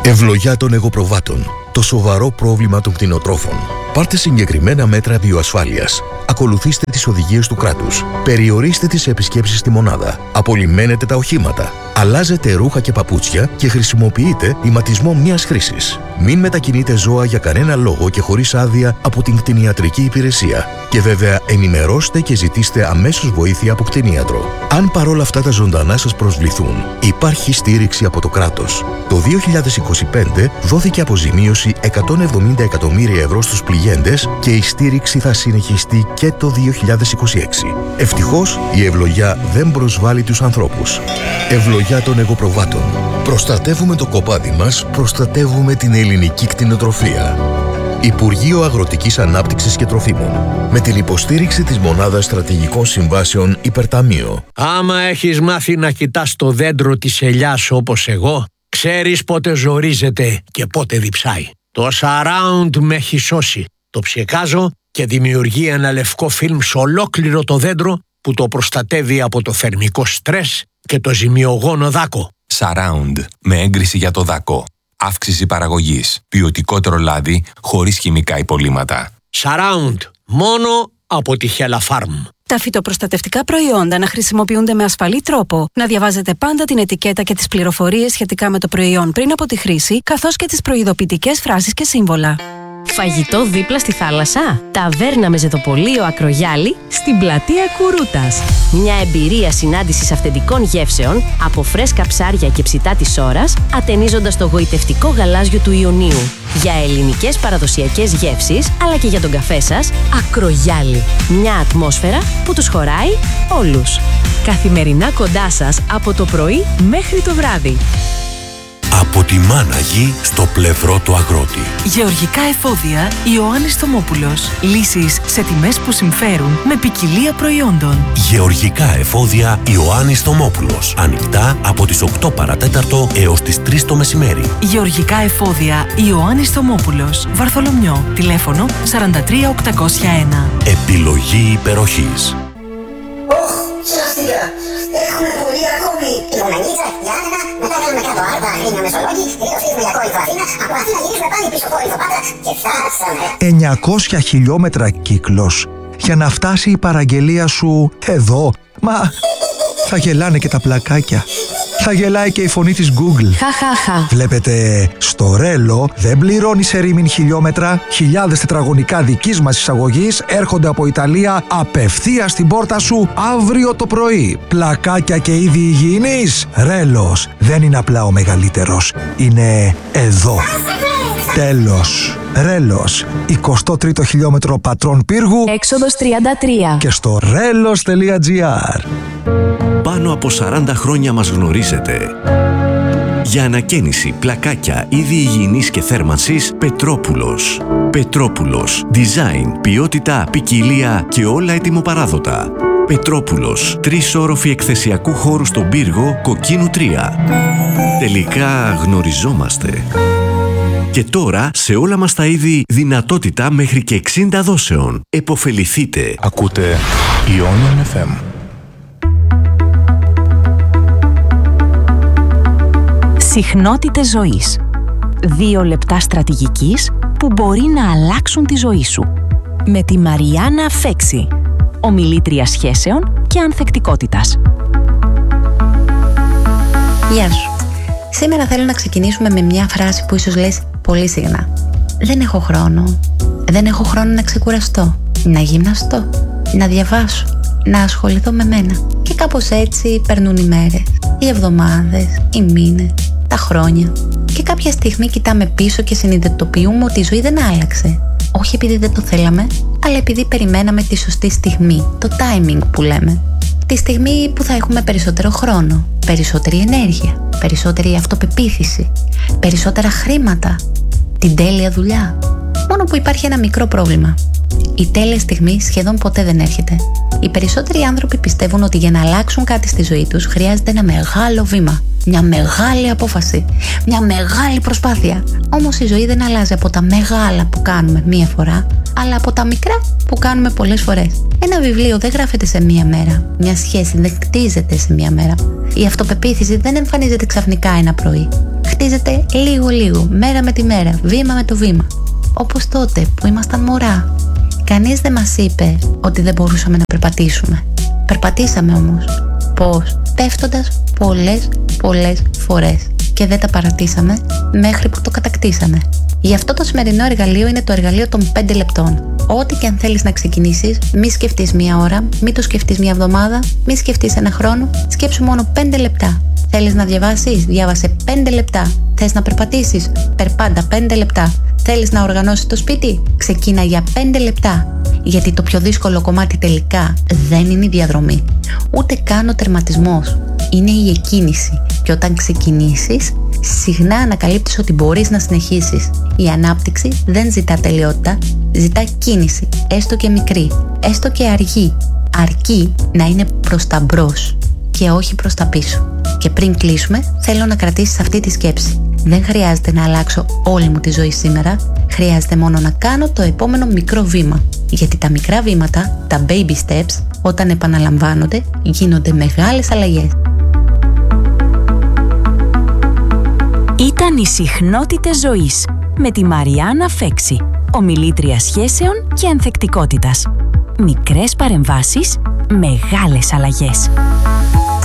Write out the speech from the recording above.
Ευλογιά των εγωπροβάτων. Το σοβαρό πρόβλημα των κτηνοτρόφων. Πάρτε συγκεκριμένα μέτρα βιοασφάλειας. Ακολουθήστε τις οδηγίες του κράτους. Περιορίστε τις επισκέψεις στη μονάδα. Απολυμμένετε τα οχήματα. Αλλάζετε ρούχα και παπούτσια και χρησιμοποιείτε ηματισμό μιας χρήσης. Μην μετακινείτε ζώα για κανένα λόγο και χωρίς άδεια από την κτηνιατρική υπηρεσία. Και βέβαια ενημερώστε και ζητήστε αμέσως βοήθεια από κτηνίατρο. Αν παρόλα αυτά τα ζωντανά σας προσβληθούν, υπάρχει στήριξη από το κράτος. Το 2025 δόθηκε αποζημίωση 170 εκατομμύρια ευρώ στους πληγέντες και η στήριξη θα συνεχιστεί και το 2026. Ευτυχώς, η ευλογιά δεν προσβάλλει τους ανθρώπους. Ευλογιά των εγωπροβάτων. Προστατεύουμε το κοπάδι μας, προστατεύουμε την ελληνική κτηνοτροφία. Υπουργείο Αγροτικής Ανάπτυξης και Τροφίμων. Με την υποστήριξη της Μονάδας Στρατηγικών Συμβάσεων Υπερταμείο. Άμα έχεις μάθει να κοιτάς το δέντρο της ελιάς όπως εγώ, ξέρεις πότε ζορίζεται και πότε διψάει. Το Surround με έχει σώσει. Το ψεκάζω και δημιουργεί ένα λευκό φιλμ σε ολόκληρο το δέντρο που το προστατεύει από το θερμικό στρες και το ζημιογόνο δάκο. Surround με έγκριση για το δάκο. Αύξηση παραγωγής. Ποιοτικότερο λάδι χωρίς χημικά υπολείμματα. Surround. Μόνο από τη Hella Farm. Τα φυτοπροστατευτικά προϊόντα να χρησιμοποιούνται με ασφαλή τρόπο. Να διαβάζετε πάντα την ετικέτα και τις πληροφορίες σχετικά με το προϊόν πριν από τη χρήση, καθώς και τις προειδοποιητικές φράσεις και σύμβολα. Φαγητό δίπλα στη θάλασσα. Ταβέρνα με ζεδοπολείο Ακρογιάλη στην πλατεία Κουρούτας. Μια εμπειρία συνάντησης αυθεντικών γεύσεων από φρέσκα ψάρια και ψητά της ώρας, ατενίζοντας το γοητευτικό γαλάζιο του Ιωνίου. Για ελληνικές παραδοσιακές γεύσεις, αλλά και για τον καφέ σας, Ακρογιάλη. Μια ατμόσφαιρα που τους χωράει όλους. Καθημερινά κοντά σας από το πρωί μέχρι το βράδυ. Από τη μάνα γη στο πλευρό του αγρότη. Γεωργικά εφόδια Ιωάννης Θωμόπουλος. Λύσεις σε τιμές που συμφέρουν με ποικιλία προϊόντων. Γεωργικά εφόδια Ιωάννης Θωμόπουλος. Ανοιχτά από τις 8 παρατέταρτο έως τις 3 το μεσημέρι. Γεωργικά εφόδια Ιωάννης Θωμόπουλος. Βαρθολομιό. Τηλέφωνο 43801. Επιλογή υπεροχής. Σωστά. Έχουμε πολύ ακόμη. Λιμονανίτσα, Γιάννενα, μετά κάνουμε κάτω Άρτα, Αγρίνιο, Μεσολόγγι, τελειώσαμε για Κόρινθο Αθήνα, από Αθήνα γυρίσουμε πάλι πίσω Κόρινθο Πάτρα και φτάσαμε. 900 χιλιόμετρα κύκλος για να φτάσει η παραγγελία σου εδώ. Μα θα γελάνε και τα πλακάκια. Θα γελάει και η φωνή της Google. Χαχαχα. Βλέπετε, στο Ρέλο δεν πληρώνει σε ρήμην χιλιόμετρα. Χιλιάδες τετραγωνικά δικής μας εισαγωγής έρχονται από Ιταλία απευθείας στην πόρτα σου αύριο το πρωί. Πλακάκια και είδη υγιεινής. Ρέλος δεν είναι απλά ο μεγαλύτερος. Είναι εδώ. Τέλος. Ρέλος. 23ο χιλιόμετρο Πατρών Πύργου. Έξοδος 33. Και στο relos.gr. Πάνω από 40 χρόνια μας γνωρίζετε. Για ανακαίνιση, πλακάκια, είδη υγιεινής και θέρμανσης, Πετρόπουλος. Πετρόπουλος. Design, ποιότητα, ποικιλία και όλα ετοιμοπαράδοτα. Πετρόπουλος. 3 όροφοι εκθεσιακού χώρου στον Πύργο, Κοκκίνου 3. Τελικά γνωριζόμαστε. Και τώρα σε όλα μας τα είδη δυνατότητα μέχρι και 60 δόσεων. Εποφεληθείτε. Ακούτε Ionian FM. Συχνότητες ζωής. 2 λεπτά στρατηγικής που μπορεί να αλλάξουν τη ζωή σου. Με τη Μαριάννα Φέξη, ομιλήτρια σχέσεων και ανθεκτικότητας. Γεια σου. Σήμερα θέλω να ξεκινήσουμε με μια φράση που ίσως λες πολύ συχνά. Δεν έχω χρόνο. Δεν έχω χρόνο να ξεκουραστώ, να γυμναστώ, να διαβάσω, να ασχοληθώ με μένα. Και κάπως έτσι περνούν οι μέρες, οι εβδομάδες, οι μήνες, τα χρόνια. Και κάποια στιγμή κοιτάμε πίσω και συνειδητοποιούμε ότι η ζωή δεν άλλαξε. Όχι επειδή δεν το θέλαμε, αλλά επειδή περιμέναμε τη σωστή στιγμή, το timing που λέμε. Τη στιγμή που θα έχουμε περισσότερο χρόνο, περισσότερη ενέργεια, περισσότερη αυτοπεποίθηση, περισσότερα χρήματα, την τέλεια δουλειά. Μόνο που υπάρχει ένα μικρό πρόβλημα. Η τέλεια στιγμή σχεδόν ποτέ δεν έρχεται. Οι περισσότεροι άνθρωποι πιστεύουν ότι για να αλλάξουν κάτι στη ζωή τους χρειάζεται ένα μεγάλο βήμα, μια μεγάλη απόφαση, μια μεγάλη προσπάθεια. Όμως η ζωή δεν αλλάζει από τα μεγάλα που κάνουμε μία φορά, αλλά από τα μικρά που κάνουμε πολλές φορές. Ένα βιβλίο δεν γράφεται σε μία μέρα. Μια σχέση δεν κτίζεται σε μία μέρα. Η αυτοπεποίθηση δεν εμφανίζεται ξαφνικά ένα πρωί. Περπατίζετε λίγο-λίγο, μέρα με τη μέρα, βήμα με το βήμα. Όπως τότε που ήμασταν μωρά. Κανείς δεν μας είπε ότι δεν μπορούσαμε να περπατήσουμε. Περπατήσαμε όμως. Πώς? Πέφτοντας πολλές φορές. Και δεν τα παρατήσαμε μέχρι που το κατακτήσαμε. Γι' αυτό το σημερινό εργαλείο είναι το εργαλείο των 5 λεπτών. Ό,τι και αν θέλεις να ξεκινήσεις, μη σκεφτείς μία ώρα, μη το σκεφτείς μία εβδομάδα, μη σκεφτείς ένα χρόνο, σκέψου μόνο 5 λεπτά. Θέλεις να διαβάσεις, διάβασε 5 λεπτά. Θες να περπατήσεις, περπάτα 5 λεπτά. Θέλεις να οργανώσεις το σπίτι, ξεκίνα για 5 λεπτά. Γιατί το πιο δύσκολο κομμάτι τελικά δεν είναι η διαδρομή, ούτε καν ο τερματισμός. Είναι η εκκίνηση. Και όταν ξεκινήσεις, συχνά ανακαλύπτεις ότι μπορείς να συνεχίσεις. Η ανάπτυξη δεν ζητά τελειότητα, ζητά κίνηση, έστω και μικρή, έστω και αργή. Αρκεί να είναι προς τα μπρος και όχι προς τα πίσω. Και πριν κλείσουμε, θέλω να κρατήσεις αυτή τη σκέψη. Δεν χρειάζεται να αλλάξω όλη μου τη ζωή σήμερα, χρειάζεται μόνο να κάνω το επόμενο μικρό βήμα. Γιατί τα μικρά βήματα, τα baby steps, όταν επαναλαμβάνονται, γίνονται μεγάλες αλλαγές. Ήταν οι συχνότητες ζωής με τη Μαριάννα Φέξη, ομιλήτρια σχέσεων και ανθεκτικότητας. Μικρές παρεμβάσεις, μεγάλες αλλαγές.